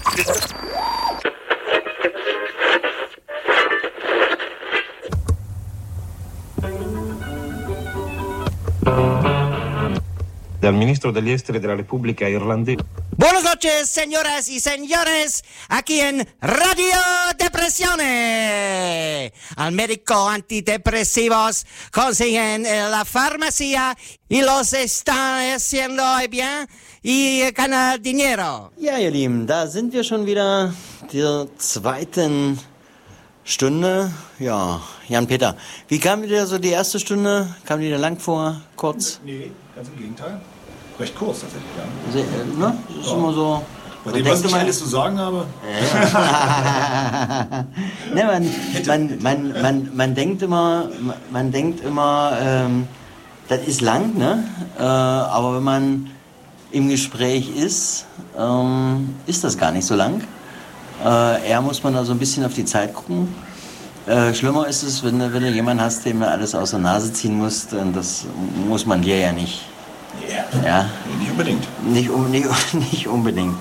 Dal ministro degli esteri della Repubblica Irlandese. Buenas noches, señoras y señores, aquí en Radio Depresione. Al médico antidepresivos consiguen en la farmacia y los están haciendo bien y ganan dinero. Ja, ihr Lieben, da sind wir schon wieder, der zweiten Stunde. Ja, Jan-Peter, wie kam dir so die erste Stunde? Kam dir lang vor, kurz? Nee, ganz im Gegenteil. Recht kurz tatsächlich, ja. Ne? Das ist immer so. Bei dem, was ich alles zu sagen habe. Ne, man denkt immer, das ist lang, ne? Aber wenn man im Gespräch ist das gar nicht so lang. Eher muss man da so ein bisschen auf die Zeit gucken. Schlimmer ist es, wenn du jemanden hast, dem du alles aus der Nase ziehen musst, und das muss man dir ja nicht. Ja? Nicht unbedingt. Nicht unbedingt.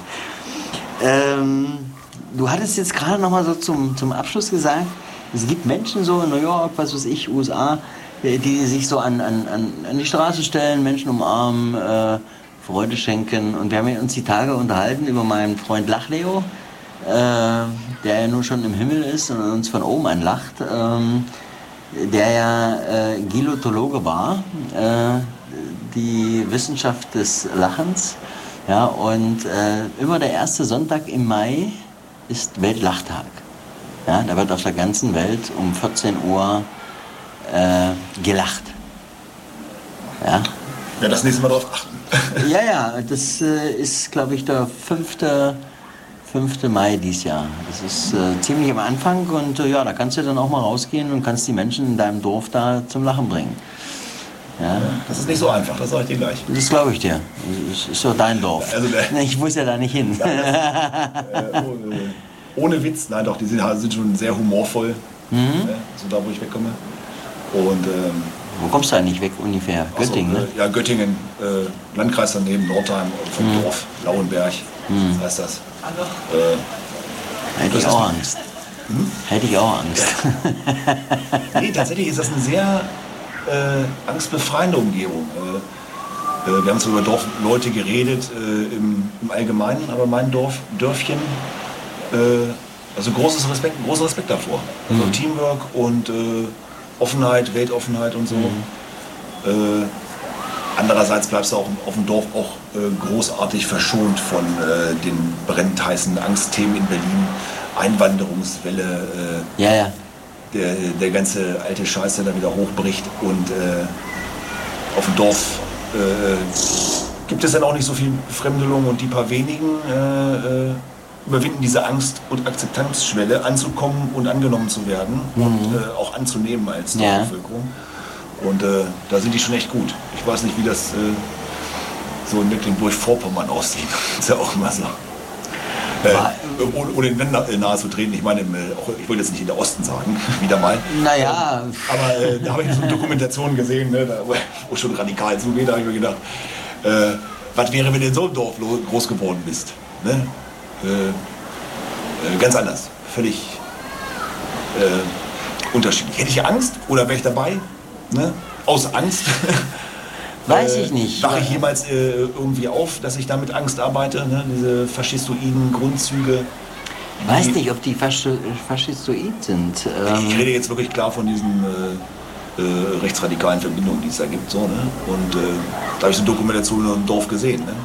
Du hattest jetzt gerade noch mal so zum Abschluss gesagt, es gibt Menschen so in New York, was weiß ich, USA, die sich so an die Straße stellen, Menschen umarmen, Freude schenken. Und wir haben uns die Tage unterhalten über meinen Freund Lachleo, der ja nun schon im Himmel ist und uns von oben anlacht, der ja Gilotologe war, die Wissenschaft des Lachens. Ja, und immer der erste Sonntag im Mai ist Weltlachtag. Ja, da wird auf der ganzen Welt um 14 Uhr gelacht. Ja. Ja, das nächste Mal drauf achten. Ja, das ist, glaube ich, der 5. Mai dieses Jahr. Das ist ziemlich am Anfang und ja, da kannst du dann auch mal rausgehen und kannst die Menschen in deinem Dorf da zum Lachen bringen. Ja. Das ist nicht so einfach, das sage ich dir gleich. Das glaube ich dir. Das ist doch dein Dorf. Also, ich muss ja da nicht hin. Ohne Witz, nein doch, die sind schon sehr humorvoll, so da wo ich wegkomme. Und, wo kommst du eigentlich weg ungefähr? Göttingen, ne? Ja, Göttingen, Landkreis daneben, Nordheim, vom Dorf, Lauenberg, das heißt das. Hätte ich auch Angst. Hätte ich auch Angst. Nee, tatsächlich ist das eine sehr angstbefreiende Umgebung. Wir haben zwar über Dorfleute geredet im Allgemeinen, aber mein Dörfchen, also großer Respekt davor. Also Teamwork und Offenheit, Weltoffenheit und so. Andererseits bleibst du auch auf dem Dorf auch großartig verschont von den brennend heißen Angstthemen in Berlin, Einwanderungswelle. Ja. Der ganze alte Scheiß, der da wieder hochbricht, und auf dem Dorf gibt es dann auch nicht so viel Fremdelung, und die paar wenigen überwinden diese Angst- und Akzeptanzschwelle, anzukommen und angenommen zu werden und auch anzunehmen als Dorfbevölkerung. Und da sind die schon echt gut. Ich weiß nicht, wie das so in Mecklenburg-Vorpommern aussieht. Das ist ja auch immer so. Ohne den Wenden nahe zu treten, ich meine, ich wollte jetzt nicht in der Osten sagen, wieder mal. Naja. Aber da habe ich so Dokumentationen gesehen, ne, wo schon radikal zugeht, da habe ich mir gedacht, was wäre, wenn du in so einem Dorf groß geworden bist? Ne? Ganz anders, völlig unterschiedlich. Hätte ich Angst oder wäre ich dabei? Ne? Aus Angst? Weiß ich nicht. Wache ich jemals irgendwie auf, dass ich da mit Angst arbeite? Ne? Diese faschistoiden Grundzüge. Ich weiß nicht, ob die faschistoid sind. Ich rede jetzt wirklich klar von diesen rechtsradikalen Verbindungen, die es da gibt. So, ne? Und da habe ich so eine Dokumentation im Dorf gesehen. Ne?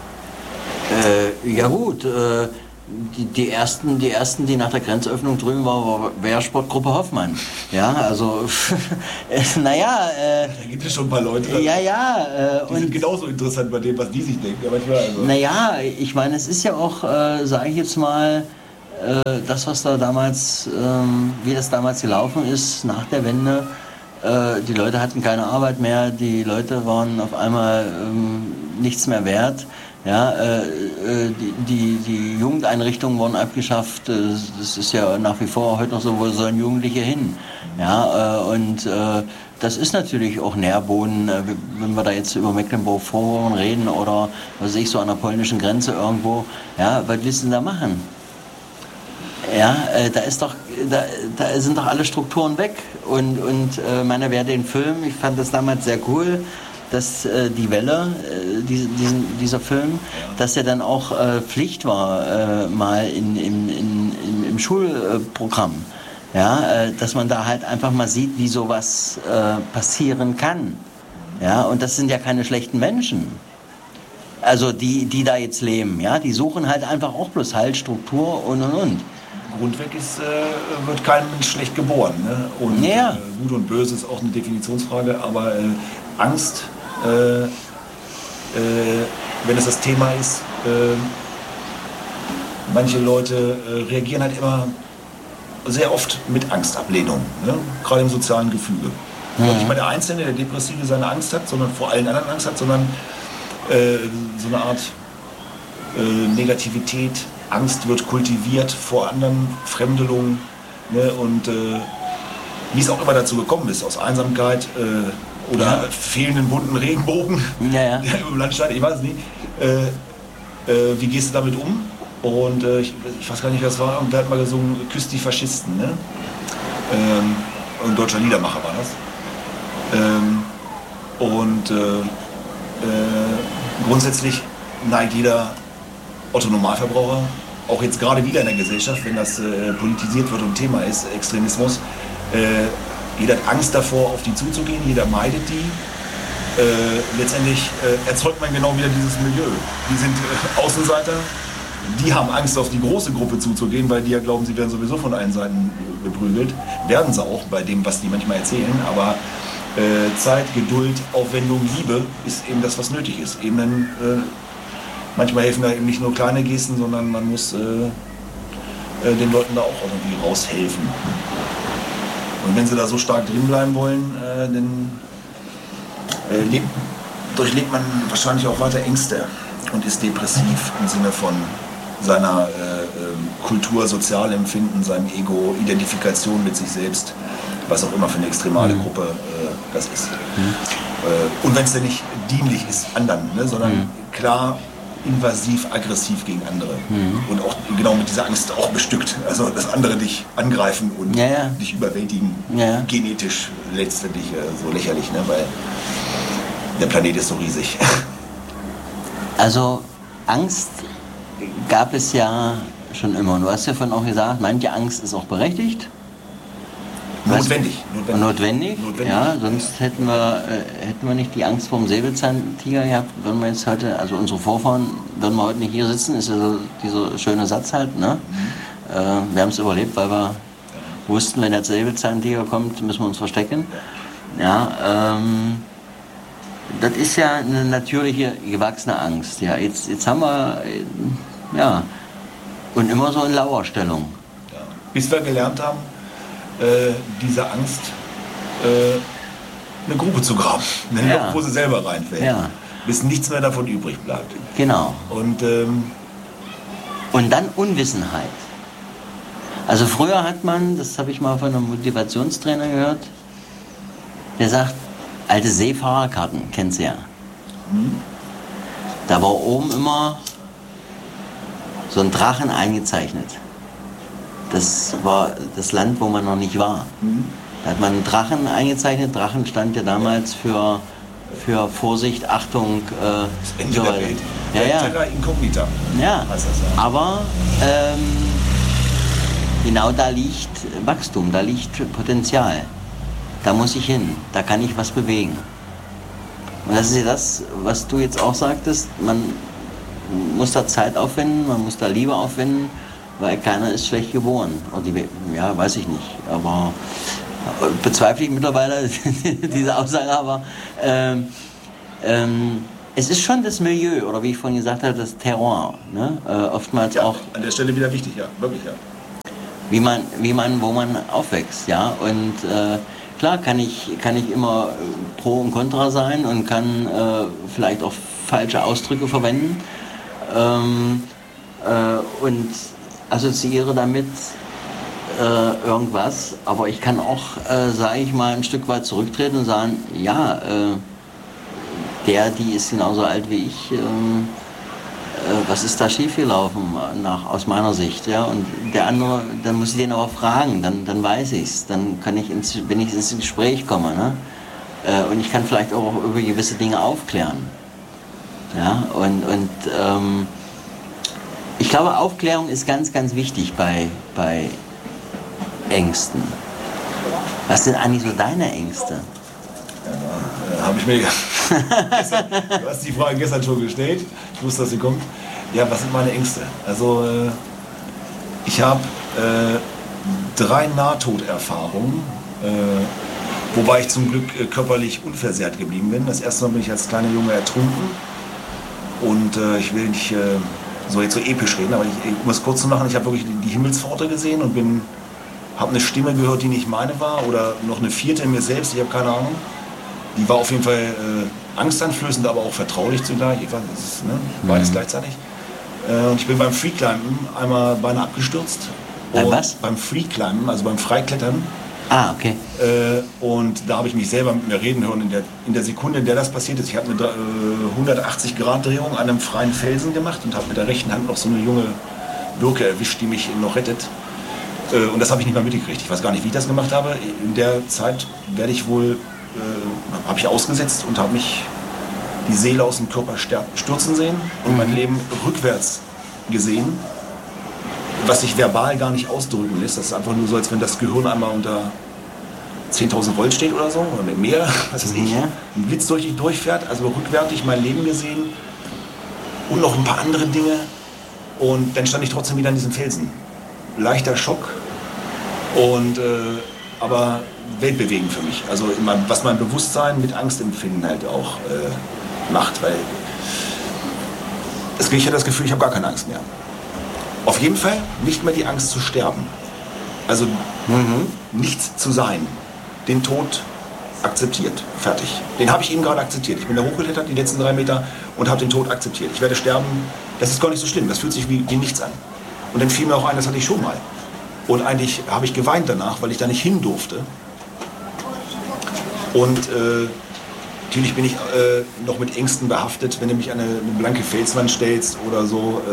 Ja gut, die ersten, die nach der Grenzöffnung drüben war Wehrsportgruppe Hoffmann. Ja, also, naja. Da gibt es schon ein paar Leute. Die sind genauso interessant bei dem, was die sich denken. Also. Naja, ich meine, es ist ja auch, sage ich jetzt mal, das, was da damals, wie das damals gelaufen ist, nach der Wende. Die Leute hatten keine Arbeit mehr, die Leute waren auf einmal nichts mehr wert. Ja, die Jugendeinrichtungen wurden abgeschafft. Das ist ja nach wie vor heute noch so, wo sollen Jugendliche hin? Ja, und das ist natürlich auch Nährboden, wenn wir da jetzt über Mecklenburg-Vorpommern reden oder was weiß ich, so an der polnischen Grenze irgendwo. Ja, was willst du denn da machen? Ja, da sind doch alle Strukturen weg. Und meine, wer den Film, ich fand das damals sehr cool, dass die Welle, dieser Film, dass der dann auch Pflicht war, mal im Schulprogramm. Ja, dass man da halt einfach mal sieht, wie sowas passieren kann. Ja, und das sind ja keine schlechten Menschen. Also die da jetzt leben, ja, die suchen halt einfach auch bloß Halt, Struktur und. Grundweg wird kein Mensch schlecht geboren. Ne? Und ja. Gut und Böse ist auch eine Definitionsfrage, aber Angst, wenn es das Thema ist, manche Leute reagieren halt immer sehr oft mit Angstablehnung, ne? Gerade im sozialen Gefüge. Ja. Nicht mal der Einzelne, der Depressive seine Angst hat, sondern vor allen anderen Angst hat, sondern so eine Art Negativität. Angst wird kultiviert vor anderen, Fremdelung, ne? Und wie es auch immer dazu gekommen ist, aus Einsamkeit oder fehlenden bunten Regenbogen im Landstein, ich weiß es nicht. Wie gehst du damit um? Und ich weiß gar nicht, wer es war, und der hat mal gesungen, Küsst die Faschisten, ne? Ein deutscher Liedermacher war das. Grundsätzlich neigt jeder Otto-Normalverbraucher, auch jetzt gerade wieder in der Gesellschaft, wenn das politisiert wird und Thema ist, Extremismus, jeder hat Angst davor, auf die zuzugehen, jeder meidet die. Letztendlich erzeugt man genau wieder dieses Milieu. Die sind Außenseiter, die haben Angst, auf die große Gruppe zuzugehen, weil die ja glauben, sie werden sowieso von allen Seiten beprügelt. Werden sie auch bei dem, was die manchmal erzählen, aber Zeit, Geduld, Aufwendung, Liebe ist eben das, was nötig ist. Eben manchmal helfen da eben nicht nur kleine Gesten, sondern man muss den Leuten da auch irgendwie raushelfen. Und wenn sie da so stark drin bleiben wollen, dann durchlebt man wahrscheinlich auch weiter Ängste und ist depressiv im Sinne von seiner Kultur, Sozialempfinden, seinem Ego, Identifikation mit sich selbst, was auch immer für eine extremale Gruppe das ist. Und wenn es denn nicht dienlich ist anderen, ne, sondern klar invasiv, aggressiv gegen andere und auch genau mit dieser Angst auch bestückt, also dass andere dich angreifen und dich überwältigen, genetisch letztendlich so lächerlich, ne, weil der Planet ist so riesig. Also Angst gab es ja schon immer. Du hast ja vorhin auch gesagt, manche Angst ist auch berechtigt. Notwendig. Ja, sonst hätten wir nicht die Angst vor dem Säbelzahntiger gehabt, würden wir jetzt heute, also unsere Vorfahren, würden wir heute nicht hier sitzen, ist ja so dieser schöne Satz halt, ne? Wir haben es überlebt, weil wir wussten, wenn der Säbelzahntiger kommt, müssen wir uns verstecken. Ja, das ist ja eine natürliche, gewachsene Angst. Ja, jetzt haben wir, und immer so in Lauerstellung. Ja. Bis wir gelernt haben, diese Angst eine Grube zu graben, eine Loch, wo sie selber reinfällt, bis nichts mehr davon übrig bleibt. Genau. Und dann Unwissenheit. Also früher hat man, das habe ich mal von einem Motivationstrainer gehört, der sagt, alte Seefahrerkarten, kennst du ja. Da war oben immer so ein Drachen eingezeichnet. Das war das Land, wo man noch nicht war. Da hat man einen Drachen eingezeichnet. Drachen stand ja damals für Vorsicht, Achtung. Das Ende der Welt. Terra incognita. Ja, heißt das, ja. Aber genau da liegt Wachstum, da liegt Potenzial. Da muss ich hin, da kann ich was bewegen. Und das ist ja das, was du jetzt auch sagtest. Man muss da Zeit aufwenden, man muss da Liebe aufwenden, weil keiner ist schlecht geboren. Ja, weiß ich nicht. Aber bezweifle ich mittlerweile diese Aussage. Aber es ist schon das Milieu, oder wie ich vorhin gesagt habe, das Terroir. Ne? Oftmals auch. An der Stelle wieder wichtig, ja, wirklich, ja. Wo man aufwächst, ja. Und klar kann ich immer Pro und Contra sein und kann vielleicht auch falsche Ausdrücke verwenden. und assoziiere damit irgendwas, aber ich kann auch, sage ich mal, ein Stück weit zurücktreten und sagen, ja, die ist genauso alt wie ich, was ist da schiefgelaufen aus meiner Sicht, ja, und der andere, dann muss ich den aber fragen, dann weiß ich's, dann kann ich wenn ich ins Gespräch komme, ne, und ich kann vielleicht auch über gewisse Dinge aufklären, ja, und ich glaube, Aufklärung ist ganz, ganz wichtig bei Ängsten. Was sind eigentlich so deine Ängste? Ja, habe ich mir du hast die Frage gestern schon gestellt. Ich wusste, dass sie kommt. Ja, was sind meine Ängste? Also, ich habe 3 Nahtoderfahrungen, wobei ich zum Glück körperlich unversehrt geblieben bin. Das erste Mal bin ich als kleiner Junge ertrunken. Und ich will nicht so jetzt so episch reden, aber ich muss kurz zu machen, ich habe wirklich die Himmelspforte gesehen und habe eine Stimme gehört, die nicht meine war, oder noch eine 4. in mir selbst, ich habe keine Ahnung. Die war auf jeden Fall angsteinflößend, aber auch vertraulich zugleich. Ich weiß, das ist beides gleichzeitig. Und ich bin beim Freeclimben einmal beinahe abgestürzt. Was? Beim Freeclimben, also beim Freiklettern. Ah, okay. Und da habe ich mich selber mit mir reden hören in der Sekunde, in der das passiert ist. Ich habe eine 180-Grad-Drehung an einem freien Felsen gemacht und habe mit der rechten Hand noch so eine junge Birke erwischt, die mich noch rettet. Und das habe ich nicht mal mitgekriegt. Ich weiß gar nicht, wie ich das gemacht habe. In der Zeit werde ich wohl, habe ich ausgesetzt und habe mich die Seele aus dem Körper stürzen sehen und mein Leben rückwärts gesehen, was sich verbal gar nicht ausdrücken lässt. Das ist einfach nur so, als wenn das Gehirn einmal unter 10.000 Volt steht oder so, oder mit mehr, was weiß ich, ein Blitz durch dich durchfährt, also rückwärtig mein Leben gesehen und noch ein paar andere Dinge, und dann stand ich trotzdem wieder an diesem Felsen. Leichter Schock, und aber weltbewegend für mich, also was mein Bewusstsein mit Angstempfinden halt auch macht, weil ich hatte das Gefühl, ich habe gar keine Angst mehr. Auf jeden Fall nicht mehr die Angst zu sterben, also nichts zu sein, den Tod akzeptiert, fertig. Den habe ich eben gerade akzeptiert. Ich bin da hochgeklettert, die letzten 3 Meter, und habe den Tod akzeptiert. Ich werde sterben, das ist gar nicht so schlimm, das fühlt sich wie nichts an. Und dann fiel mir auch ein, das hatte ich schon mal. Und eigentlich habe ich geweint danach, weil ich da nicht hin durfte. Und natürlich bin ich noch mit Ängsten behaftet, wenn du mich an eine blanke Felswand stellst oder so.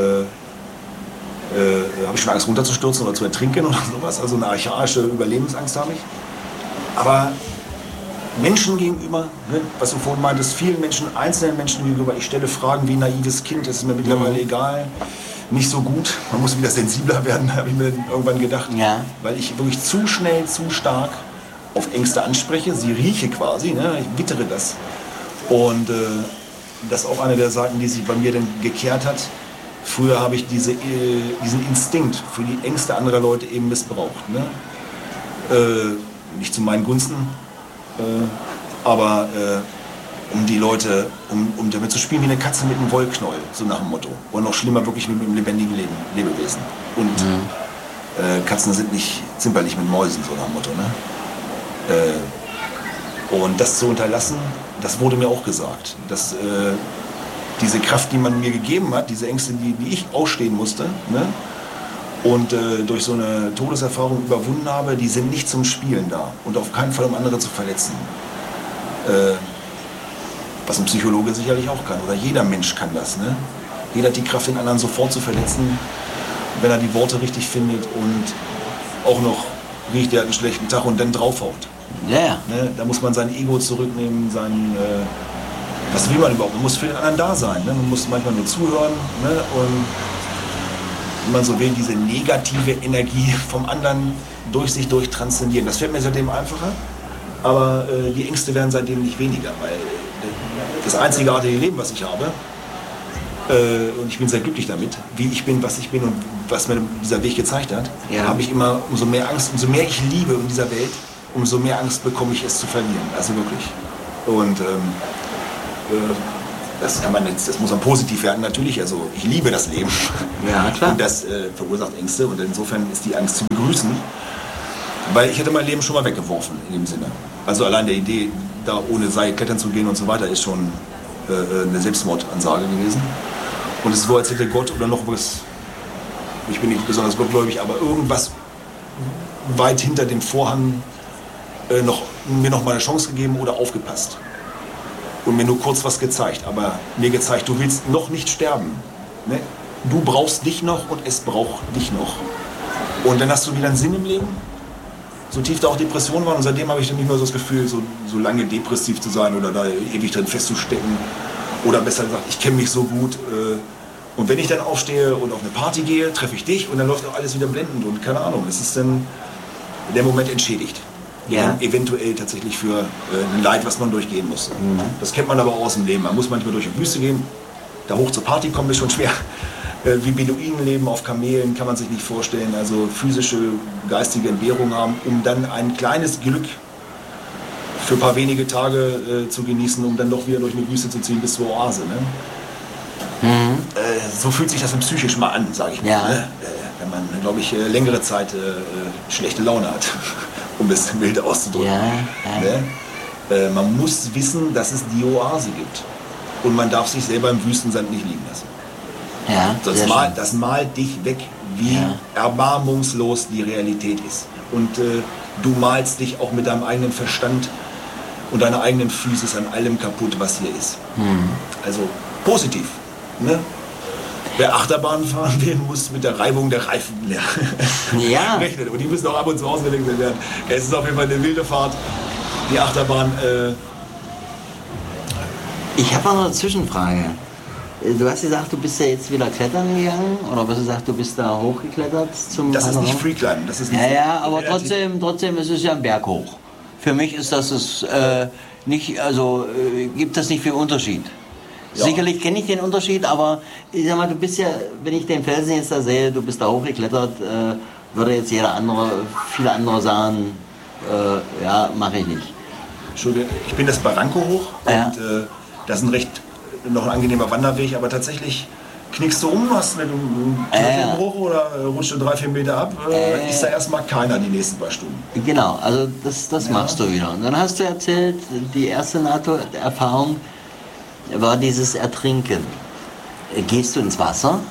Habe ich schon Angst, runterzustürzen oder zu ertrinken oder sowas. Also eine archaische Überlebensangst habe ich. Aber Menschen gegenüber, ne, was du vorhin meintest, vielen Menschen, einzelnen Menschen gegenüber, ich stelle Fragen wie ein naives Kind, das ist mir mittlerweile egal. Nicht so gut, man muss wieder sensibler werden, habe ich mir irgendwann gedacht. Ja. Weil ich wirklich zu schnell, zu stark auf Ängste anspreche, sie rieche quasi, ne, ich wittere das. Und das ist auch eine der Seiten, die sich bei mir dann gekehrt hat. Früher habe ich diesen Instinkt für die Ängste anderer Leute eben missbraucht. Ne? Nicht zu meinen Gunsten, aber um die Leute, um damit zu spielen wie eine Katze mit einem Wollknäuel, so nach dem Motto. Oder noch schlimmer, wirklich mit einem lebendigen Lebewesen. Und Katzen sind nicht zimperlich mit Mäusen, so nach dem Motto. Ne? Und das zu unterlassen, das wurde mir auch gesagt. Dass diese Kraft, die man mir gegeben hat, diese Ängste, die ich ausstehen musste, ne? Und durch so eine Todeserfahrung überwunden habe, die sind nicht zum Spielen da und auf keinen Fall, um andere zu verletzen. Was ein Psychologe sicherlich auch kann, oder jeder Mensch kann das. Ne? Jeder hat die Kraft, den anderen sofort zu verletzen, wenn er die Worte richtig findet und auch noch riecht, der hat einen schlechten Tag und dann draufhaut. Yeah. Ne? Da muss man sein Ego zurücknehmen, was will man überhaupt? Man muss für den anderen da sein. Ne? Man muss manchmal nur zuhören, ne? Und wenn man so will, diese negative Energie vom anderen durch sich transzendieren. Das fällt mir seitdem einfacher, aber die Ängste werden seitdem nicht weniger, weil das einzigartige Leben, was ich habe, und ich bin sehr glücklich damit, wie ich bin, was ich bin und was mir dieser Weg gezeigt hat, habe ich immer umso mehr Angst, umso mehr ich liebe in dieser Welt, umso mehr Angst bekomme ich, es zu verlieren. Also wirklich. Und das muss man positiv werden, natürlich. Also ich liebe das Leben. Ja, klar. Und das verursacht Ängste und insofern ist die Angst zu begrüßen. Weil ich hätte mein Leben schon mal weggeworfen in dem Sinne. Also allein der Idee, da ohne Seil klettern zu gehen und so weiter, ist schon eine Selbstmordansage gewesen. Und es ist so, als hätte Gott oder noch was, ich bin nicht besonders gottgläubig, aber irgendwas weit hinter dem Vorhang mir noch mal eine Chance gegeben oder aufgepasst. Und mir nur kurz was gezeigt, aber mir gezeigt, du willst noch nicht sterben. Ne? Du brauchst dich noch und es braucht dich noch. Und dann hast du wieder einen Sinn im Leben. So tief da auch Depressionen waren und seitdem habe ich dann nicht mehr so das Gefühl, so lange depressiv zu sein oder da ewig drin festzustecken. Oder besser gesagt, ich kenne mich so gut. Und wenn ich dann aufstehe und auf eine Party gehe, treffe ich dich und dann läuft auch alles wieder blendend und keine Ahnung. Es ist dann der Moment entschädigt. Ja. Eventuell tatsächlich für ein Leid, was man durchgehen muss. Mhm. Das kennt man aber auch aus dem Leben. Man muss manchmal durch die Wüste gehen. Da hoch zur Party kommen ist schon schwer. Wie Beduinen leben auf Kamelen, kann man sich nicht vorstellen. Also physische, geistige Entbehrung haben, um dann ein kleines Glück für ein paar wenige Tage zu genießen, um dann doch wieder durch eine Wüste zu ziehen bis zur Oase. Ne? Mhm. So fühlt sich das dann psychisch mal an, sage ich mal. Ja. Ne? Wenn man, glaube ich, längere Zeit schlechte Laune hat, um es mild auszudrücken. Ja. Ne? Man muss wissen, dass es die Oase gibt. Und man darf sich selber im Wüstensand nicht liegen lassen. Ja, das malt dich weg, wie erbarmungslos die Realität ist. Und du malst dich auch mit deinem eigenen Verstand und deiner eigenen Physis an allem kaputt, was hier ist. Mhm. Also positiv. Ne? Wer Achterbahn fahren will, muss mit der Reibung der Reifen rechnen. Und die müssen auch ab und zu ausgewechselt werden. Es ist auf jeden Fall eine wilde Fahrt. Die Achterbahn. Ich habe noch eine Zwischenfrage. Du hast gesagt, du bist ja jetzt wieder klettern gegangen, oder hast du gesagt, du bist da hochgeklettert zum Das ist nicht Freeclimben, das ist nicht. Ja, aber trotzdem ist es ja ein Berg hoch. Für mich ist das nicht, also gibt das nicht viel Unterschied. Ja. Sicherlich kenne ich den Unterschied, aber ich sag mal, du bist ja, wenn ich den Felsen jetzt da sehe, du bist da hochgeklettert, würde jetzt viele andere sagen, ja, mache ich nicht. Entschuldigung, ich bin das Barranco hoch und das ist noch ein angenehmer Wanderweg, aber tatsächlich knickst du um, hast einen Knöchelbruch oder rutscht du 3-4 Meter ab, ist da erstmal keiner die nächsten 2 Stunden. Genau, also das machst du wieder. Und dann hast du erzählt, die erste NATO-Erfahrung war dieses Ertrinken. Gehst du ins Wasser?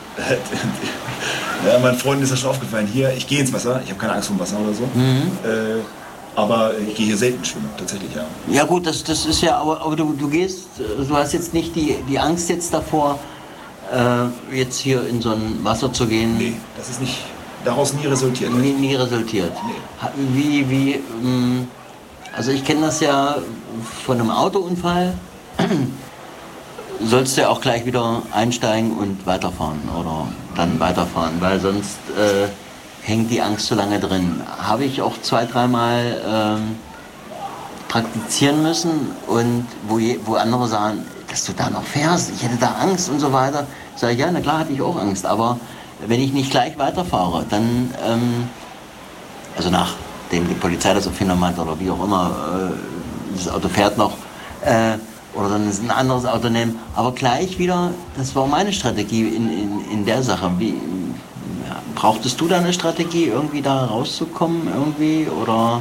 Ja, meinen Freunden ist das schon aufgefallen. Hier, ich gehe ins Wasser, ich habe keine Angst vor dem Wasser oder so. Mhm. Aber ich gehe hier selten schwimmen, tatsächlich, ja. Ja gut, das ist ja, aber du gehst, du hast jetzt nicht die Angst jetzt davor, jetzt hier in so ein Wasser zu gehen? Nee, das ist nicht, daraus nie resultiert. Nie resultiert? Nee. Also ich kenne das ja von einem Autounfall, sollst du ja auch gleich wieder einsteigen und weiterfahren oder dann weiterfahren, weil sonst hängt die Angst so lange drin. Habe ich auch 2-3 Mal praktizieren müssen und wo andere sagen, dass du da noch fährst, ich hätte da Angst und so weiter. Sage ich, ja, na klar hatte ich auch Angst, aber wenn ich nicht gleich weiterfahre, dann, also nachdem die Polizei das aufgenommen hat oder wie auch immer, das Auto fährt noch, oder dann ein anderes Auto nehmen, aber gleich wieder, das war meine Strategie in der Sache. Brauchtest du da eine Strategie, irgendwie da rauszukommen, irgendwie, oder?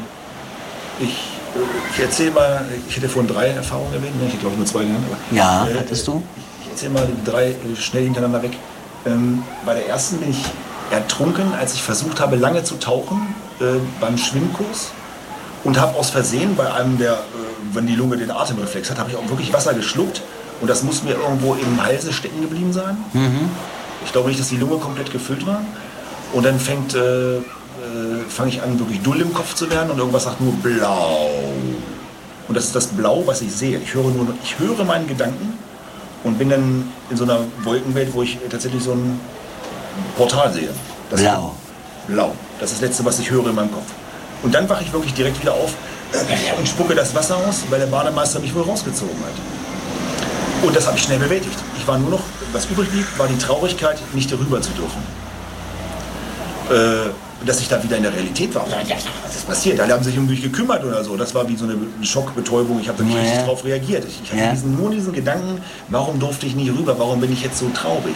Ich erzähle mal, ich hätte vorhin 3 Erfahrungen erwähnt, ich glaube nur 2 genannt. Ja, hattest du? Ich erzähle mal die 3 schnell hintereinander weg. Bei der ersten bin ich ertrunken, als ich versucht habe, lange zu tauchen, beim Schwimmkurs. Und habe aus Versehen bei einem wenn die Lunge den Atemreflex hat, habe ich auch wirklich Wasser geschluckt. Und das muss mir irgendwo im Halse stecken geblieben sein. Mhm. Ich glaube nicht, dass die Lunge komplett gefüllt war. Und dann fange ich an, wirklich dull im Kopf zu werden und irgendwas sagt nur blau. Und das ist das Blau, was ich sehe. Ich höre meinen Gedanken und bin dann in so einer Wolkenwelt, wo ich tatsächlich so ein Portal sehe. Blau. Blau. Das ist das Letzte, was ich höre in meinem Kopf. Und dann wache ich wirklich direkt wieder auf und spucke das Wasser aus, weil der Bademeister mich wohl rausgezogen hat. Und das habe ich schnell bewältigt. Ich war nur noch, was übrig blieb, war die Traurigkeit, nicht darüber zu dürfen. Dass ich da wieder in der Realität war. Was ist passiert? Alle haben sich um mich gekümmert oder so. Das war wie so eine Schockbetäubung. Ich habe da nicht richtig drauf reagiert. Ich hatte nur diesen Gedanken, warum durfte ich nie rüber? Warum bin ich jetzt so traurig?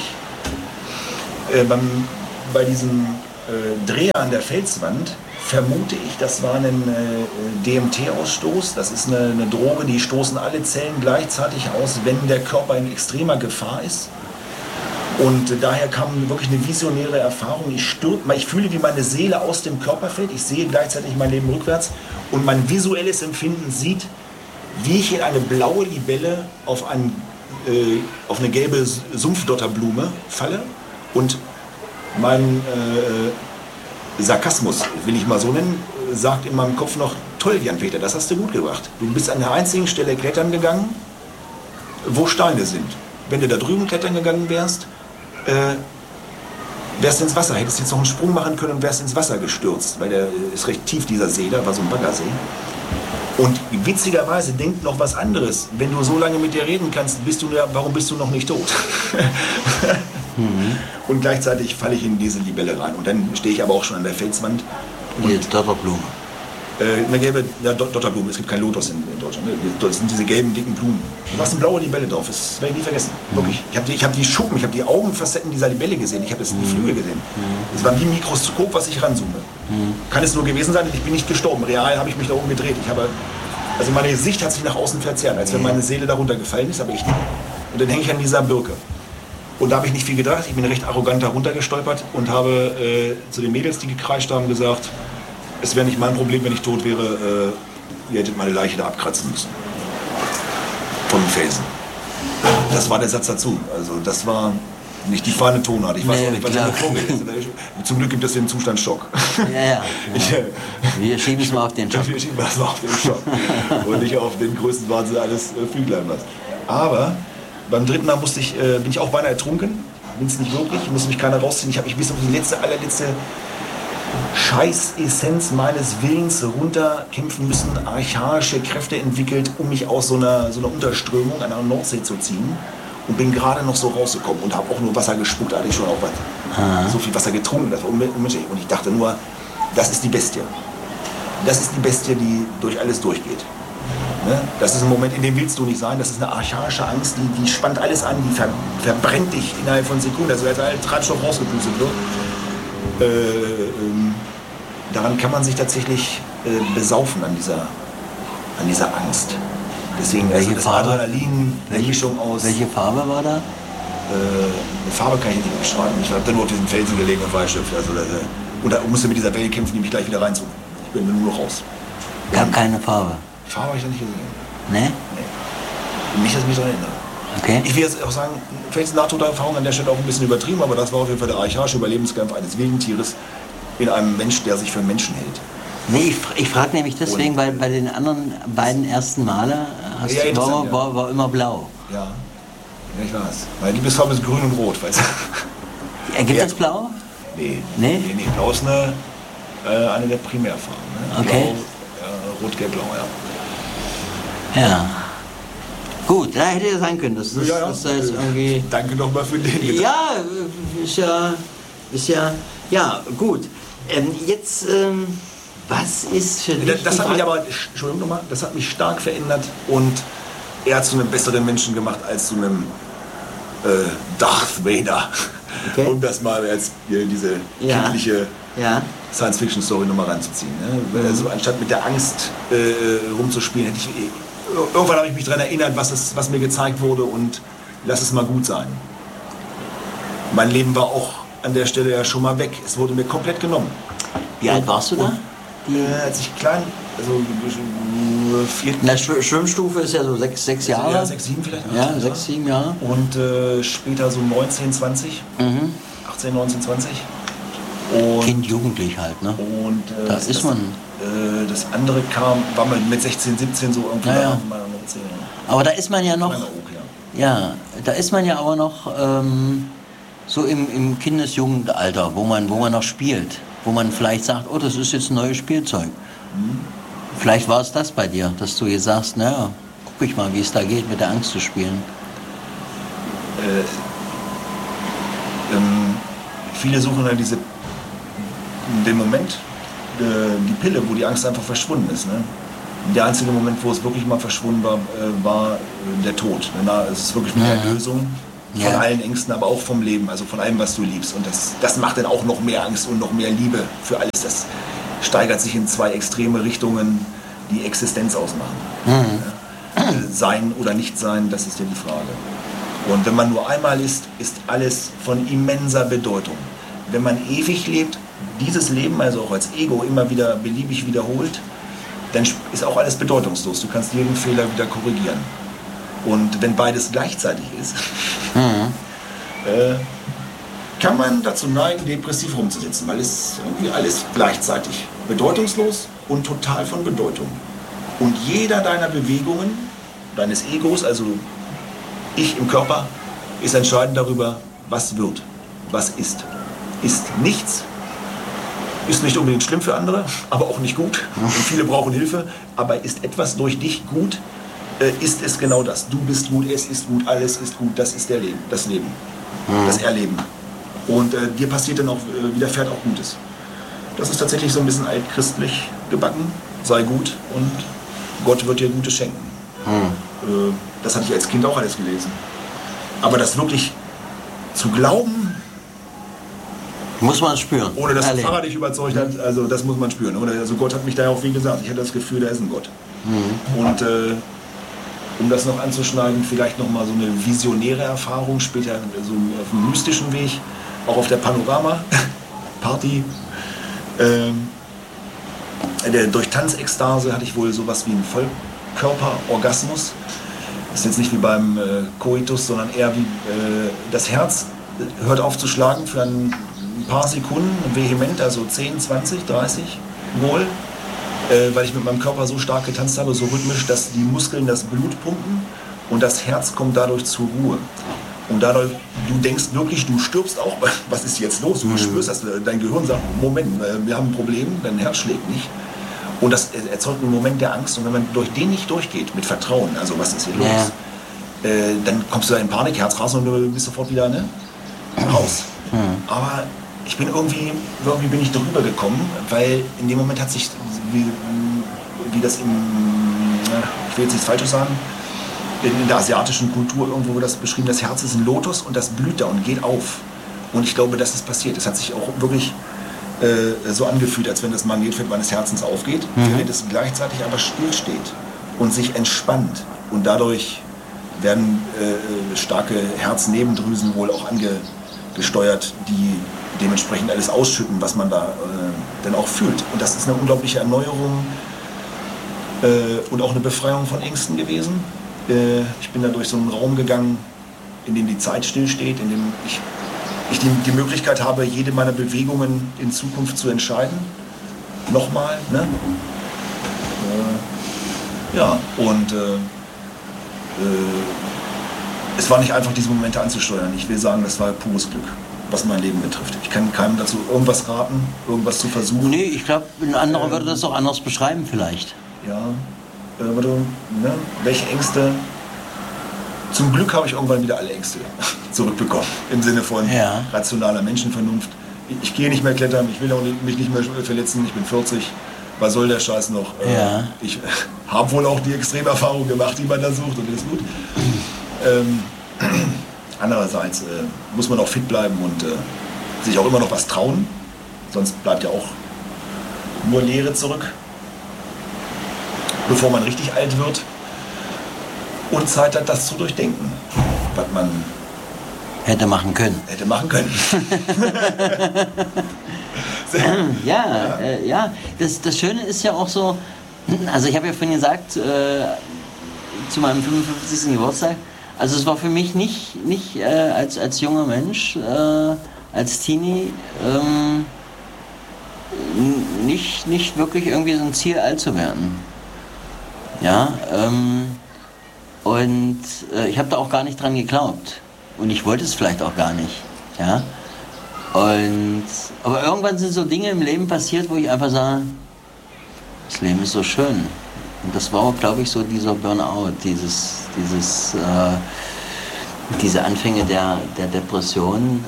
Bei diesem Dreher an der Felswand vermute ich, das war ein DMT-Ausstoß. Das ist eine Droge, die stoßen alle Zellen gleichzeitig aus, wenn der Körper in extremer Gefahr ist. Und daher kam wirklich eine visionäre Erfahrung. Ich fühle, wie meine Seele aus dem Körper fällt. Ich sehe gleichzeitig mein Leben rückwärts. Und mein visuelles Empfinden sieht, wie ich in eine blaue Libelle auf eine gelbe Sumpfdotterblume falle. Und mein Sarkasmus, will ich mal so nennen, sagt in meinem Kopf noch, toll, Jan-Peter, das hast du gut gemacht. Du bist an der einzigen Stelle klettern gegangen, wo Steine sind. Wenn du da drüben klettern gegangen wärst, wärst du ins Wasser, hättest jetzt noch einen Sprung machen können und wärst ins Wasser gestürzt, weil der ist recht tief, dieser See, da war so ein Baggersee. Und witzigerweise denkt noch was anderes. Wenn du so lange mit dir reden kannst, warum bist du noch nicht tot? Und gleichzeitig falle ich in diese Libelle rein. Und dann stehe ich aber auch schon an der Felswand. Die Dotterblume. Eine gelbe Dotterblume, es gibt kein Lotus in Deutschland. Ne? Das sind diese gelben, dicken Blumen. Da ist eine blaue Libelle drauf, das werde ich nie vergessen. Wirklich. Ich hab die Schuppen, ich habe die Augenfacetten dieser Libelle gesehen, ich habe das in die Flügel gesehen. Es war wie ein Mikroskop, was ich ranzoome. Kann es nur gewesen sein, ich bin nicht gestorben. Real habe ich mich da oben gedreht. Also meine Sicht hat sich nach außen verzerrt, als wenn meine Seele darunter gefallen ist, aber ich nicht. Und dann hänge ich an dieser Birke. Und da habe ich nicht viel gedacht, ich bin recht arrogant da runtergestolpert und habe zu den Mädels, die gekreischt haben, gesagt, es wäre nicht mein Problem, wenn ich tot wäre, ihr hättet meine Leiche da abkratzen müssen. Von dem Felsen. Das war der Satz dazu. Also das war nicht die feine Tonart. Ich weiß auch nicht, was ich da vorgelesen habe. Zum Glück gibt es den Zustand Schock. Ja. Wir schieben es mal auf den Schock. Wir schieben es mal auf den Schock. Und nicht auf den größten Wahnsinn eines Flügleiners. Aber beim dritten Mal bin ich auch beinahe ertrunken. Bin es nicht wirklich, musste mich keiner rausziehen. Ich habe mich bis auf die allerletzte Scheißessenz meines Willens runterkämpfen müssen, archaische Kräfte entwickelt, um mich aus so einer Unterströmung an der Nordsee zu ziehen. Und bin gerade noch so rausgekommen und habe auch nur Wasser gespuckt, da hatte ich schon auch so viel Wasser getrunken, das war unmenschlich. Und ich dachte nur, das ist die Bestie. Das ist die Bestie, die durch alles durchgeht. Ne? Das ist ein Moment, in dem willst du nicht sein, das ist eine archaische Angst, die spannt alles an, die verbrennt dich innerhalb von Sekunden, also als ein Treibstoff rausgepustet wird. Daran kann man sich tatsächlich besaufen an dieser Angst. Deswegen welche das Farbe? Adrenalin, eine Mischung aus. Welche Farbe war da? Eine Farbe kann ich nicht beschreiben. Ich habe dann nur auf diesem Felsen gelegen und war erschöpft. Und da musste mit dieser Welle kämpfen, die mich gleich wieder reinzog. Ich bin nur noch raus. Gab keine Farbe? Farbe habe ich da nicht gesehen. Ne? Nee. Nicht, dass ich mich daran erinnere. Okay. Ich will jetzt auch sagen, Felsen-Nahtoderfahrung an der Stelle auch ein bisschen übertrieben, aber das war auf jeden Fall der archaische Überlebenskampf eines wilden Tieres in einem Mensch, der sich für Menschen hält. Nee, ich frage nämlich deswegen, weil bei den anderen beiden ersten Male war immer blau. Ja, ich weiß. Meine Lieblingsfarbe ist grün und rot. Gibt es blau? Nee. Nee? Nee, blau ist eine der Primärfarben. Ne? Okay. Blau, rot, gelb, blau, ja. Ja. Gut, da hätte ja sein können. Das ist jetzt irgendwie. Danke nochmal für den Gedanken. Ja, ja, gut. Jetzt, was ist für dich? Das hat mich aber, Entschuldigung nochmal, das hat mich stark verändert und eher zu einem besseren Menschen gemacht als zu einem Darth Vader. Okay. Um das mal als diese kindliche Science-Fiction-Story nochmal reinzuziehen. Ne? Also anstatt mit der Angst rumzuspielen, irgendwann habe ich mich daran erinnert, was mir gezeigt wurde und lass es mal gut sein. Mein Leben war auch an der Stelle ja schon mal weg. Es wurde mir komplett genommen. Wie alt warst du da? Als ich klein, also Na, Schwimmstufe ist ja so 6 Jahre. Ja, 6, 7 vielleicht. Ja, 6, 7 Jahre. Und später so 19, 20. 18, 19, 20. Und, Kind, Jugendlich halt, ne? Und da ist man. Das andere war mit 16, 17 so irgendwie. Ja. Aber da ist man ja noch. Ja, da ist man ja aber noch so im Kindesjugendalter, wo man noch spielt. Wo man vielleicht sagt, oh, das ist jetzt ein neues Spielzeug. Vielleicht war es das bei dir, dass du jetzt sagst, naja, guck ich mal, wie es da geht, mit der Angst zu spielen. Viele suchen dann den Moment, die Pille, wo die Angst einfach verschwunden ist. Ne? Der einzige Moment, wo es wirklich mal verschwunden war, war der Tod. Es ist wirklich eine Erlösung von allen Ängsten, aber auch vom Leben, also von allem, was du liebst. Und das macht dann auch noch mehr Angst und noch mehr Liebe für alles. Das steigert sich in 2 extreme Richtungen, die Existenz ausmachen. Sein oder nicht sein, das ist ja die Frage. Und wenn man nur einmal ist, ist alles von immenser Bedeutung. Wenn man ewig lebt, dieses Leben, also auch als Ego, immer wieder beliebig wiederholt, dann ist auch alles bedeutungslos. Du kannst jeden Fehler wieder korrigieren. Und wenn beides gleichzeitig ist, kann man dazu neigen, depressiv rumzusitzen, weil es irgendwie alles gleichzeitig bedeutungslos und total von Bedeutung. Und jeder deiner Bewegungen, deines Egos, also ich im Körper, ist entscheidend darüber, was wird, was ist. Ist nichts, ist nicht unbedingt schlimm für andere, aber auch nicht gut. Und viele brauchen Hilfe, aber ist etwas durch dich gut, ist es genau das. Du bist gut, es ist gut, alles ist gut, das ist das Leben, das Erleben. Und dir passiert dann auch, widerfährt auch Gutes. Das ist tatsächlich so ein bisschen altchristlich gebacken, sei gut und Gott wird dir Gutes schenken. Das hatte ich als Kind auch alles gelesen. Aber das wirklich zu glauben, muss man spüren. Ohne dass der Pfarrer dich überzeugt hat, also das muss man spüren. Also Gott hat mich da ja auch wie gesagt, ich hatte das Gefühl, da ist ein Gott. Und um das noch anzuschneiden, vielleicht noch mal so eine visionäre Erfahrung, später so auf dem mystischen Weg, auch auf der Panorama-Party. Durch Tanzekstase hatte ich wohl sowas wie einen Vollkörperorgasmus. Das ist jetzt nicht wie beim Koitus, sondern eher wie das Herz hört auf zu schlagen für ein paar Sekunden, vehement, also 10, 20, 30 Mal, weil ich mit meinem Körper so stark getanzt habe, so rhythmisch, dass die Muskeln das Blut pumpen und das Herz kommt dadurch zur Ruhe. Und dadurch, du denkst wirklich, du stirbst auch, was ist jetzt los? Du spürst, dass dein Gehirn sagt, Moment, wir haben ein Problem, dein Herz schlägt nicht. Und das erzeugt einen Moment der Angst. Und wenn man durch den nicht durchgeht, mit Vertrauen, also was ist hier los, dann kommst du da in Panik, Herz raus und du bist sofort wieder raus. Aber ich bin irgendwie bin ich drüber gekommen, weil in dem Moment hat sich, wie das ich will jetzt nichts Falsches sagen, in der asiatischen Kultur irgendwo wird das beschrieben, das Herz ist ein Lotus und das blüht da und geht auf. Und ich glaube, das ist passiert. Es hat sich auch wirklich so angefühlt, als wenn das Magnetfeld meines Herzens aufgeht, während es gleichzeitig aber stillsteht und sich entspannt. Und dadurch werden starke Herznebendrüsen wohl auch angesteuert, die dementsprechend alles ausschütten, was man da dann auch fühlt. Und das ist eine unglaubliche Erneuerung und auch eine Befreiung von Ängsten gewesen. Ich bin da durch so einen Raum gegangen, in dem die Zeit stillsteht, in dem ich die Möglichkeit habe, jede meiner Bewegungen in Zukunft zu entscheiden. Nochmal, ne? Ja, und es war nicht einfach, diese Momente anzusteuern. Ich will sagen, das war pures Glück, was mein Leben betrifft. Ich kann keinem dazu irgendwas raten, irgendwas zu versuchen. Nee, ich glaube, ein anderer würde das auch anders beschreiben vielleicht. Ja, welche Ängste? Zum Glück habe ich irgendwann wieder alle Ängste zurückbekommen. Im Sinne von rationaler Menschenvernunft. Ich gehe nicht mehr klettern, ich will auch mich nicht mehr verletzen, ich bin 40. Was soll der Scheiß noch? Ich habe wohl auch die Extremerfahrung gemacht, die man da sucht und ist gut. Andererseits muss man auch fit bleiben und sich auch immer noch was trauen. Sonst bleibt ja auch nur Leere zurück, bevor man richtig alt wird und Zeit hat, das zu durchdenken, was man hätte machen können. Ja, das Schöne ist ja auch so, also ich habe ja vorhin gesagt, zu meinem 55. Geburtstag, also es war für mich nicht als junger Mensch, als Teenie, nicht wirklich irgendwie so ein Ziel, alt zu werden. Ja, und ich habe da auch gar nicht dran geglaubt. Und ich wollte es vielleicht auch gar nicht. Ja? Aber irgendwann sind so Dinge im Leben passiert, wo ich einfach sage, das Leben ist so schön. Und das war auch, glaube ich, so dieser Burnout, diese Anfänge der Depression,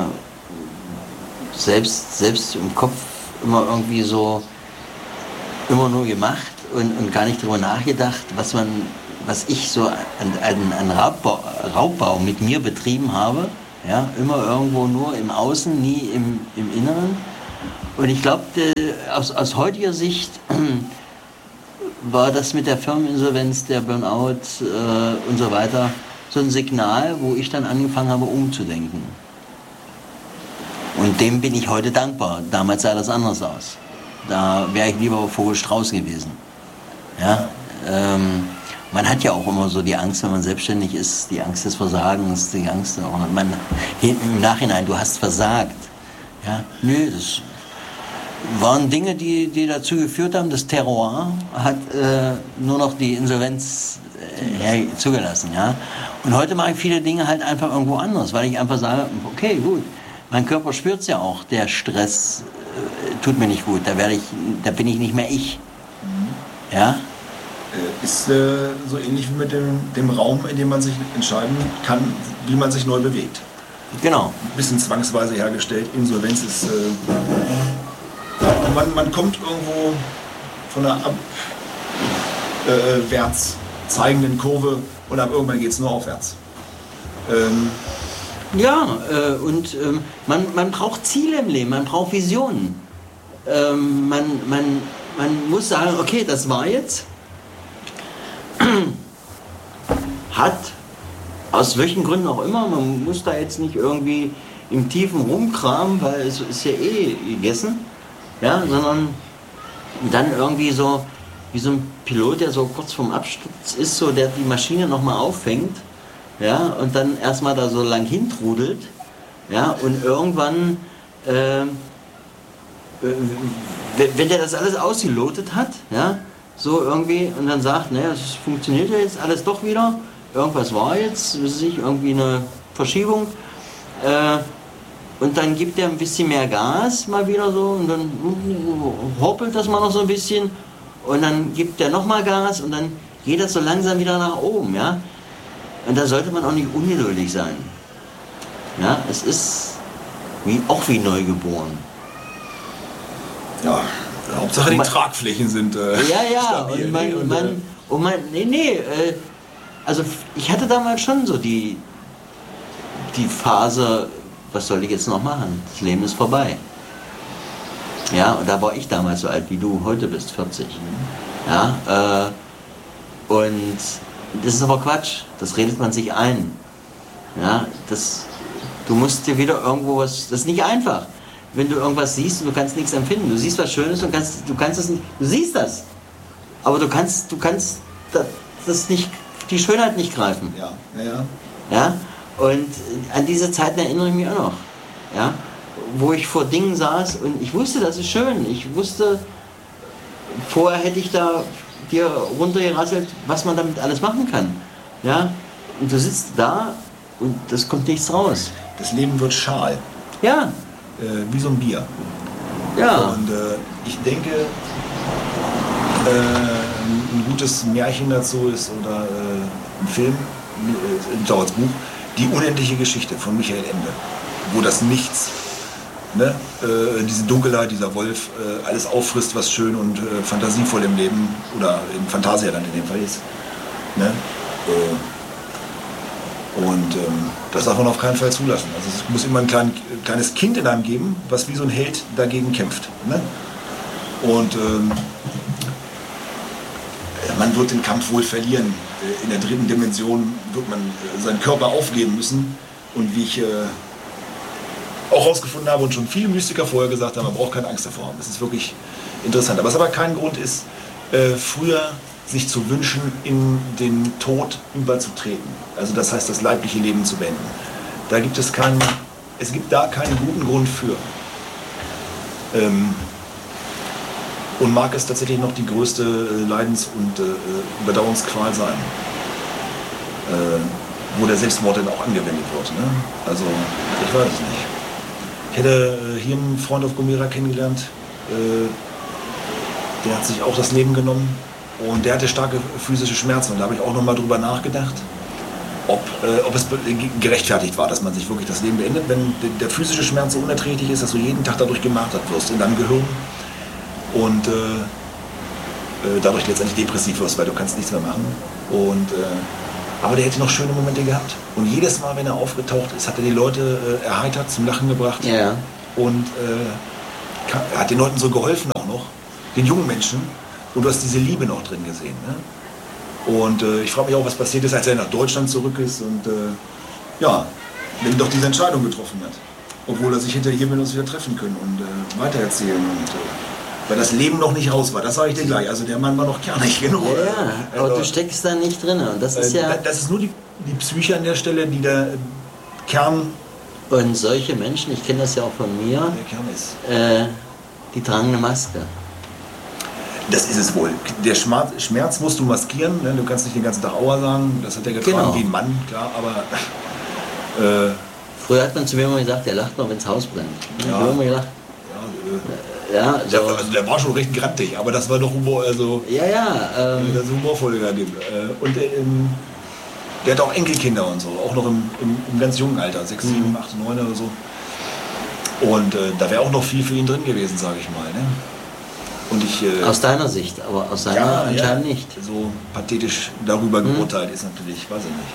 selbst im Kopf immer irgendwie so, immer nur gemacht und gar nicht darüber nachgedacht, was ich so an Raubbau mit mir betrieben habe. Ja, immer irgendwo nur im Außen, nie im Inneren. Und ich glaube, aus heutiger Sicht war das mit der Firmeninsolvenz, der Burnout und so weiter, so ein Signal, wo ich dann angefangen habe, umzudenken. Und dem bin ich heute dankbar. Damals sah das anders aus. Da wäre ich lieber Vogel Strauß gewesen. Ja? Man hat ja auch immer so die Angst, wenn man selbstständig ist, die Angst des Versagens, die Angst, im Nachhinein, du hast versagt. Ja? Nö, das waren Dinge, die dazu geführt haben, das Terroir hat nur noch die Insolvenz zugelassen. Ja? Und heute mache ich viele Dinge halt einfach irgendwo anders, weil ich einfach sage, okay, gut, mein Körper spürt es ja auch, der Stress tut mir nicht gut, da bin ich nicht mehr ich. Ja? Ist so ähnlich wie mit dem Raum, in dem man sich entscheiden kann, wie man sich neu bewegt. Genau. Ein bisschen zwangsweise hergestellt. Insolvenz ist... man kommt irgendwo von einer abwärts zeigenden Kurve und ab irgendwann geht es nur aufwärts. Man braucht Ziele im Leben, man braucht Visionen. Man muss sagen, okay, das war jetzt... hat, aus welchen Gründen auch immer, man muss da jetzt nicht irgendwie im Tiefen rumkramen, weil es ist ja eh gegessen, ja, sondern dann irgendwie so, wie so ein Pilot, der so kurz vorm Absturz ist, so der die Maschine nochmal auffängt, ja, und dann erstmal da so lang hintrudelt, ja, und irgendwann, wenn der das alles ausgelotet hat, ja, so irgendwie, und dann sagt, naja, es funktioniert ja jetzt alles doch wieder, irgendwas war jetzt, weiß ich, irgendwie eine Verschiebung, und dann gibt er ein bisschen mehr Gas mal wieder so, und dann hoppelt das mal noch so ein bisschen, und dann gibt er nochmal Gas, und dann geht das so langsam wieder nach oben, ja, und da sollte man auch nicht ungeduldig sein, ja, es ist wie neugeboren. Ja. Hauptsache die Tragflächen sind stabil. Also ich hatte damals schon so die Phase, was soll ich jetzt noch machen? Das Leben ist vorbei. Ja, und da war ich damals so alt wie du heute bist, 40. Ja, und das ist aber Quatsch, das redet man sich ein. Ja, du musst dir wieder irgendwo was, das ist nicht einfach. Wenn du irgendwas siehst und du kannst nichts empfinden, du siehst was Schönes und du kannst es nicht, du siehst das, aber du kannst das nicht, die Schönheit nicht greifen. Ja. Und an diese Zeiten erinnere ich mich auch noch, ja, wo ich vor Dingen saß und ich wusste, das ist schön. Ich wusste, vorher hätte ich da dir runtergerasselt, was man damit alles machen kann, ja. Und du sitzt da und das kommt nichts raus. Das Leben wird schal. Ja. Wie so ein Bier. Ja. Und ich denke, ein gutes Märchen dazu ist, oder ein Film, als Buch, Die unendliche Geschichte von Michael Ende, wo das Nichts, ne, diese Dunkelheit, dieser Wolf, alles auffrisst, was schön und fantasievoll im Leben, oder in Fantasia dann in dem Fall ist. Ne? Und das darf man auf keinen Fall zulassen. Also es muss immer ein kleines Kind in einem geben, was wie so ein Held dagegen kämpft. Ne? Und man wird den Kampf wohl verlieren. In der dritten Dimension wird man seinen Körper aufgeben müssen. Und wie ich auch herausgefunden habe und schon viele Mystiker vorher gesagt haben, man braucht keine Angst davor haben. Das ist wirklich interessant. Aber was aber kein Grund ist, früher sich zu wünschen, in den Tod überzutreten. Also das heißt, das leibliche Leben zu beenden. Es gibt da keinen guten Grund für. Und mag es tatsächlich noch die größte Leidens- und Überdauerungsqual sein. Wo der Selbstmord dann auch angewendet wird. Ne? Also, ich weiß es nicht. Ich hätte hier einen Freund auf Gomera kennengelernt, der hat sich auch das Leben genommen. Und der hatte starke physische Schmerzen. Und da habe ich auch noch mal drüber nachgedacht, ob es gerechtfertigt war, dass man sich wirklich das Leben beendet, wenn der physische Schmerz so unerträglich ist, dass du jeden Tag dadurch gemartert wirst in deinem Gehirn und dadurch letztendlich depressiv wirst, weil du kannst nichts mehr machen. Aber der hätte noch schöne Momente gehabt. Und jedes Mal, wenn er aufgetaucht ist, hat er die Leute erheitert, zum Lachen gebracht. Ja. Und er hat den Leuten so geholfen auch noch, den jungen Menschen. Und du hast diese Liebe noch drin gesehen. Ne? Und ich frage mich auch, was passiert ist, als er nach Deutschland zurück ist und wenn doch diese Entscheidung getroffen hat. Obwohl er sich hinterher hier mit uns wieder treffen können und weitererzählen. Und, weil das Leben noch nicht raus war, das sage ich dir gleich. Also der Mann war noch kernig genug. Ja, aber du steckst da nicht drin. Und das ist ja... Das ist nur die Psyche an der Stelle, die der Kern... Und solche Menschen, ich kenne das ja auch von mir, Der Kern ist. Die tragen eine Maske. Das ist es wohl. Der Schmerz musst du maskieren. Ne? Du kannst nicht den ganzen Tag Aua sagen. Das hat er getragen wie ein Mann, klar. Aber... Früher hat man zu mir immer gesagt, der lacht noch, wenn das Haus brennt. Ja. Ich habe immer gedacht, also der war schon recht grantig, aber das war doch Humor, also das humorvolle daneben. Und der hat auch Enkelkinder und so, auch noch im ganz jungen Alter, 6, 7, 8, 9 oder so. Und da wäre auch noch viel für ihn drin gewesen, sage ich mal. Ne? Und ich, aus deiner Sicht, aber aus seiner anscheinend nicht. So pathetisch darüber geurteilt ist natürlich, weiß ich nicht.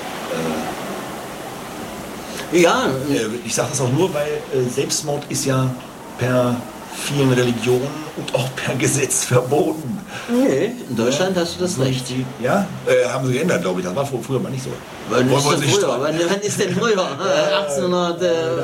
Ich sage das auch nur, weil Selbstmord ist ja per vielen Religionen und auch per Gesetz verboten. Nee, in Deutschland hast du das Recht. Ja, haben sie geändert, glaube ich. Das war früher mal nicht so. Wann ist denn früher? 1800,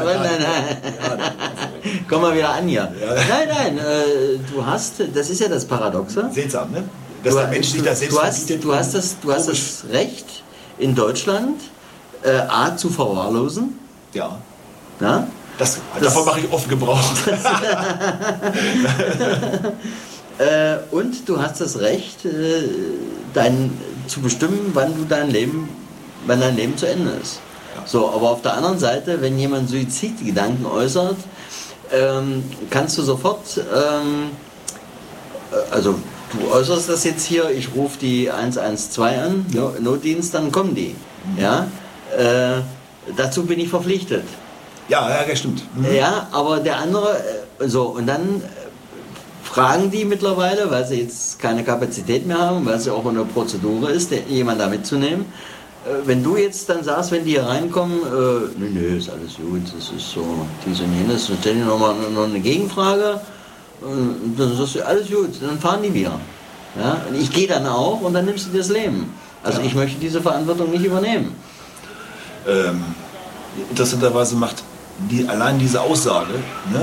komm mal wieder an hier. Ja. Nein, du hast, das ist ja das Paradoxe. Seltsam, ne? Dass der Mensch sich das selbst verbietet. Du hast das Recht in Deutschland, A, zu verwahrlosen. Ja. Na? Davon mache ich oft Gebrauch. Und du hast das Recht, zu bestimmen, wann dein Leben zu Ende ist. Ja. So, aber auf der anderen Seite, wenn jemand Suizidgedanken äußert, kannst du sofort, also du äußerst das jetzt hier, ich rufe die 112 an, Notdienst, dann kommen die. Ja? Dazu bin ich verpflichtet. Ja, stimmt. Ja, aber der andere, und dann fragen die mittlerweile, weil sie jetzt keine Kapazität mehr haben, weil es ja auch eine Prozedur ist, jemanden da mitzunehmen. Wenn du jetzt dann sagst, wenn die hier reinkommen, nee, ist alles gut, das ist so, dies und jenes, dann stellen die noch eine Gegenfrage, und dann sagst du, alles gut, dann fahren die wieder. Ja? Und ich gehe dann auch und dann nimmst du dir das Leben. Also ich möchte diese Verantwortung nicht übernehmen. Interessanterweise macht allein diese Aussage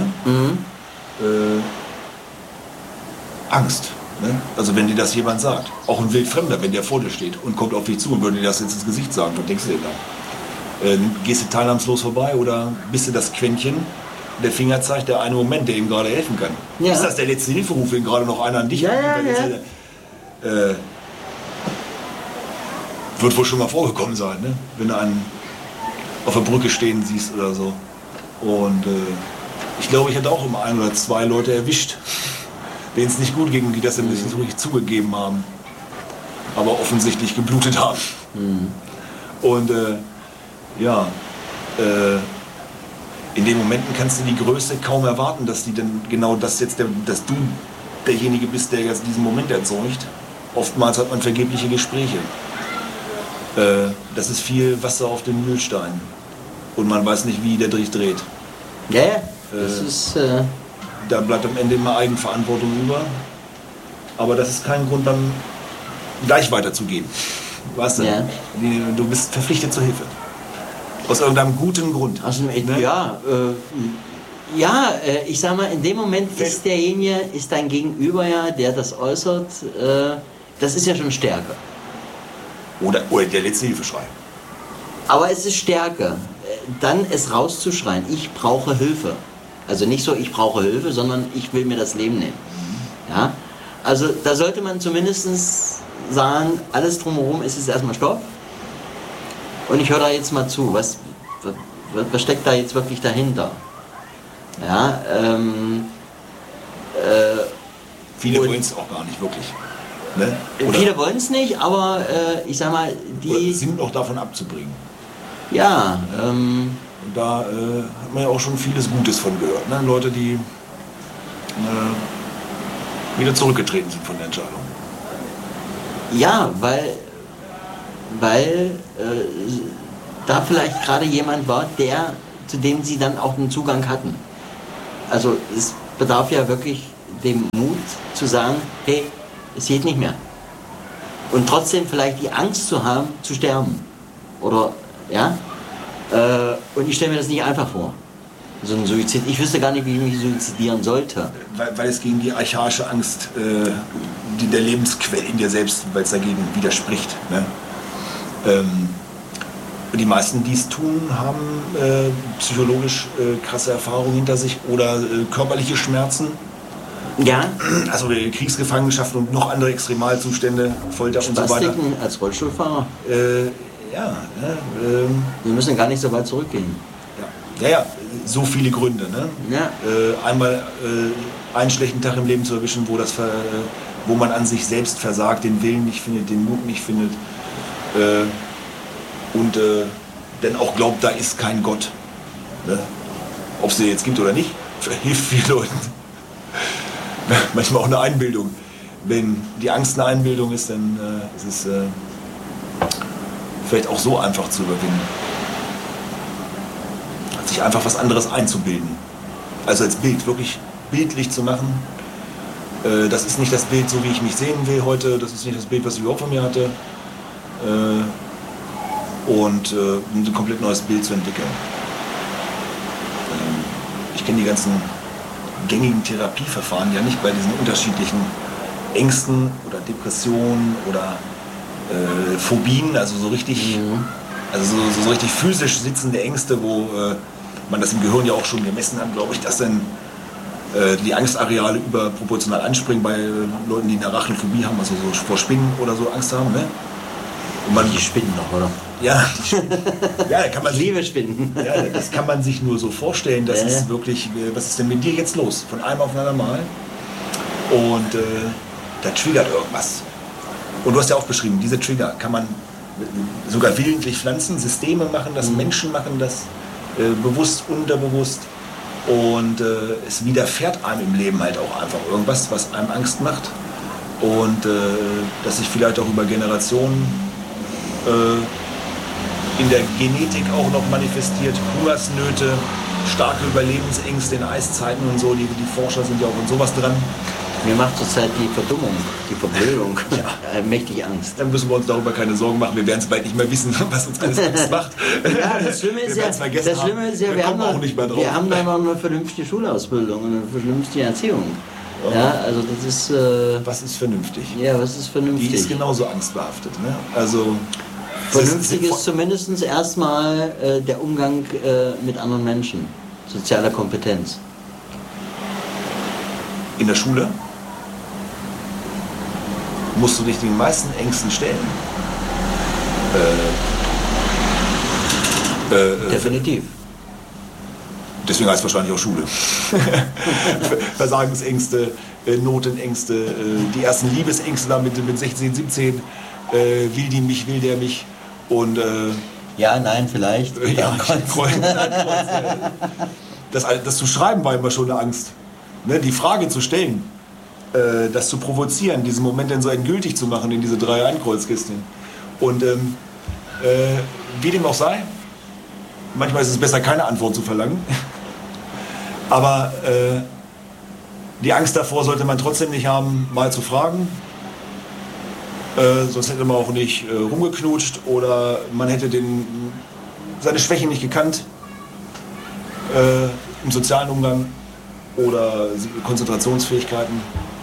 Angst. Ne? Also wenn dir das jemand sagt, auch ein Wildfremder, wenn der vor dir steht und kommt auf dich zu und würde dir das jetzt ins Gesicht sagen, was denkst du dir dann? Gehst du teilnahmslos vorbei oder bist du das Quäntchen, der Finger zeigt, der eine Moment, der ihm gerade helfen kann? Ja. Ist das der letzte Hilferuf, wenn gerade noch einer an dich wird wohl schon mal vorgekommen sein, ne? Wenn du einen auf der Brücke stehen siehst oder so. Und ich glaube, ich hatte auch immer 1 oder 2 Leute erwischt, denen es nicht gut ging, die das ein bisschen so richtig zugegeben haben, aber offensichtlich geblutet haben. Und in den Momenten kannst du die Größe kaum erwarten, dass die dann genau das jetzt, dass du derjenige bist, der jetzt diesen Moment erzeugt. Oftmals hat man vergebliche Gespräche. Das ist viel Wasser auf den Mühlstein. Und man weiß nicht, wie der sich dreht. Ja, das ist... Da bleibt am Ende immer Eigenverantwortung über. Aber das ist kein Grund, dann gleich weiterzugeben. Weißt du? Ja. Du bist verpflichtet zur Hilfe. Aus irgendeinem guten Grund. Ich sag mal, in dem Moment ist dein Gegenüber der das äußert, das ist ja schon Stärke. Oder der letzte Hilfeschrei. Aber es ist Stärke, dann es rauszuschreien, ich brauche Hilfe. Also nicht so, ich brauche Hilfe, sondern ich will mir das Leben nehmen. Ja? Also da sollte man zumindest sagen, alles drumherum ist jetzt erstmal Stopp. Und ich höre da jetzt mal zu, was steckt da jetzt wirklich dahinter? Ja, viele wollen es auch gar nicht wirklich. Ne? Viele wollen es nicht, aber ich sag mal, die sind noch davon abzubringen. Ja. Und da hat man ja auch schon vieles Gutes von gehört. Ne? Leute, die wieder zurückgetreten sind von der Entscheidung. Ja, weil da vielleicht gerade jemand war, zu dem sie dann auch einen Zugang hatten. Also es bedarf ja wirklich dem Mut zu sagen, hey, es geht nicht mehr. und trotzdem vielleicht die Angst zu haben, zu sterben. Oder, ja? Und ich stelle mir das nicht einfach vor. So ein Suizid. Ich wüsste gar nicht, wie ich mich suizidieren sollte. Weil es gegen die archaische Angst die der Lebensquelle in dir selbst, weil es dagegen widerspricht. Ne? Die meisten, die es tun, haben psychologisch krasse Erfahrungen hinter sich oder körperliche Schmerzen. Ja. Also Kriegsgefangenschaft und noch andere Extremalzustände, Folter und so weiter. Spastiken als Rollstuhlfahrer. Wir müssen gar nicht so weit zurückgehen. Ja, so viele Gründe. Ne? Ja. Einmal einen schlechten Tag im Leben zu erwischen, wo man an sich selbst versagt, den Willen nicht findet, den Mut nicht findet und dann auch glaubt, da ist kein Gott. Ne? Ob es den jetzt gibt oder nicht, hilft vielen Leuten. Manchmal auch eine Einbildung. Wenn die Angst eine Einbildung ist, dann ist es vielleicht auch so einfach zu überwinden. Sich einfach was anderes einzubilden. Also als Bild, wirklich bildlich zu machen. Das ist nicht das Bild, so wie ich mich sehen will heute. Das ist nicht das Bild, was ich überhaupt von mir hatte. Und ein komplett neues Bild zu entwickeln. Ich kenne die ganzen gängigen Therapieverfahren ja nicht bei diesen unterschiedlichen Ängsten oder Depressionen oder Phobien, also so richtig, so richtig physisch sitzende Ängste, wo man das im Gehirn ja auch schon gemessen hat, glaube ich, dass dann die Angstareale überproportional anspringen bei Leuten, die eine Arachnophobie haben, also so vor Spinnen oder so Angst haben. Ne? Und man, die Spinnen noch, oder? Ja, ja, kann man ich liebe Spinnen. Ja, das kann man sich nur so vorstellen. Das ist wirklich, was ist denn mit dir jetzt los? Von einem auf den anderen Mal. Und da triggert irgendwas. Und du hast ja auch beschrieben, diese Trigger kann man sogar willentlich pflanzen, Systeme machen das, Menschen machen das, bewusst, unterbewusst. Und es widerfährt einem im Leben halt auch einfach irgendwas, was einem Angst macht. Und das sich vielleicht auch über Generationen in der Genetik auch noch manifestiert. Hungersnöte, starke Überlebensängste in Eiszeiten und so. Die Forscher sind ja auch an sowas dran. Mir macht zurzeit die Verdummung, die Verblödung mächtig Angst. Dann müssen wir uns darüber keine Sorgen machen. Wir werden es bald nicht mehr wissen, was uns alles Angst macht. Ja, das Schlimme ist wir haben da noch eine vernünftige Schulausbildung und eine vernünftige Erziehung. Ja, also das ist... was ist vernünftig? Ja, was ist vernünftig? Die ist genauso angstbehaftet. Ne? Also... Vernünftig ist zumindest erstmal der Umgang mit anderen Menschen, soziale Kompetenz. In der Schule musst du dich den meisten Ängsten stellen. Definitiv. Deswegen heißt es wahrscheinlich auch Schule. Versagensängste, Notenängste, die ersten Liebesängste da mit 16, 17. Will die mich, will der mich? Und ja, nein, vielleicht. Ja, das zu schreiben war immer schon eine Angst. Ne, die Frage zu stellen, das zu provozieren, diesen Moment dann so endgültig zu machen in diese 3 Einkreuzkisten. Und wie dem auch sei, manchmal ist es besser, keine Antwort zu verlangen. Aber die Angst davor sollte man trotzdem nicht haben, mal zu fragen. Sonst hätte man auch nicht rumgeknutscht oder man hätte seine Schwächen nicht gekannt im sozialen Umgang oder Konzentrationsfähigkeiten.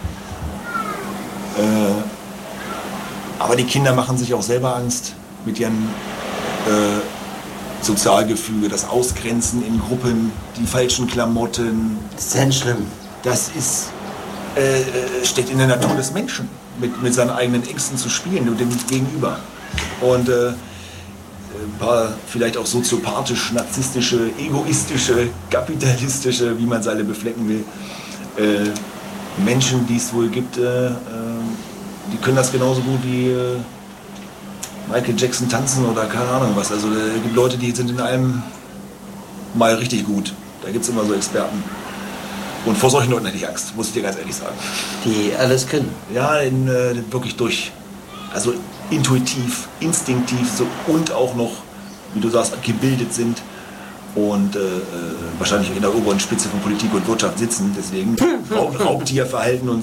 Aber die Kinder machen sich auch selber Angst mit ihren Sozialgefüge, das Ausgrenzen in Gruppen, die falschen Klamotten. Das ist ganz schlimm. Das ist, steckt in der Natur des Menschen, mit seinen eigenen Ängsten zu spielen und dem Gegenüber. Und ein paar vielleicht auch soziopathisch, narzisstische, egoistische, kapitalistische, wie man es alle beflecken will, Menschen, die es wohl gibt, die können das genauso gut wie Michael Jackson tanzen oder keine Ahnung was. Also es gibt Leute, die sind in allem mal richtig gut. Da gibt es immer so Experten. Und vor solchen Leuten hätte ich Angst, muss ich dir ganz ehrlich sagen. Die alles können? Ja, wirklich durch, also intuitiv, instinktiv so, und auch noch, wie du sagst, gebildet sind und wahrscheinlich in der oberen Spitze von Politik und Wirtschaft sitzen. Deswegen Raubtierverhalten und